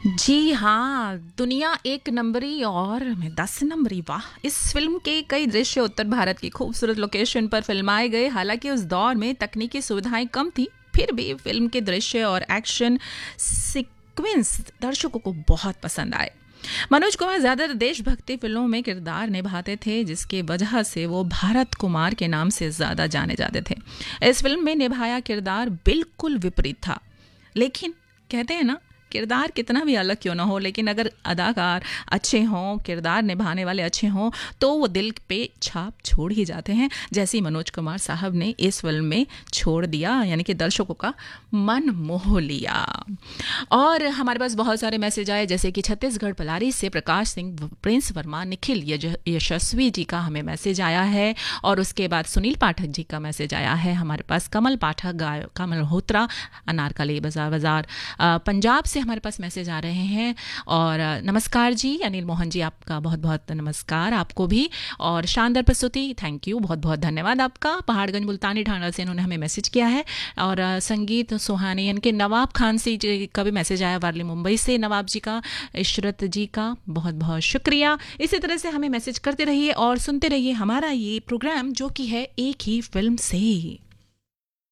जी हाँ, दुनिया एक नंबरी और मैं 10 नंबरी। वाह! इस फ़िल्म के कई दृश्य उत्तर भारत की खूबसूरत लोकेशन पर फ़िल्माए गए। हालाँकि उस दौर में तकनीकी सुविधाएँ कम थीं, फिर भी फ़िल्म के दृश्य और एक्शन सीक्वेंस दर्शकों को बहुत पसंद आए। मनोज कुमार ज़्यादातर देशभक्ति फ़िल्मों में किरदार निभाते थे, जिसकी वजह से वो भारत कुमार के नाम से ज़्यादा जाने जाते थे। इस फ़िल्म में निभाया किरदार बिल्कुल विपरीत था, लेकिन कहते हैं ना, किरदार कितना भी अलग क्यों ना हो, लेकिन अगर अदाकार अच्छे हों, किरदार निभाने वाले अच्छे हों, तो वो दिल पे छाप छोड़ ही जाते हैं, जैसे ही मनोज कुमार साहब ने इस फिल्म में छोड़ दिया, यानी कि दर्शकों का मन मोह लिया। और हमारे पास बहुत सारे मैसेज आए, जैसे कि छत्तीसगढ़ पलारी से प्रकाश सिंह, प्रिंस वर्मा, निखिल यशस्वी जी का हमें मैसेज आया है, और उसके बाद सुनील पाठक जी का मैसेज आया है। हमारे पास कमल पाठक, गायिका मल्होत्रा, अनारकली बाजार पंजाब से हमारे पास मैसेज आ रहे हैं। और नमस्कार जी, अनिल मोहन जी, आपका बहुत बहुत नमस्कार आपको भी, और शानदार प्रस्तुति, थैंक यू, बहुत बहुत धन्यवाद आपका। पहाड़गंज मुल्तानी ढांढा से इन्होंने हमें मैसेज किया है। और संगीत सुहानी, यानी कि नवाब खान से का भी मैसेज आया, वारली मुंबई से नवाब जी का, इशरत जी का बहुत बहुत शुक्रिया। इसी तरह से हमें मैसेज करते रहिए और सुनते रहिए हमारा ये प्रोग्राम, जो कि है एक ही फिल्म से।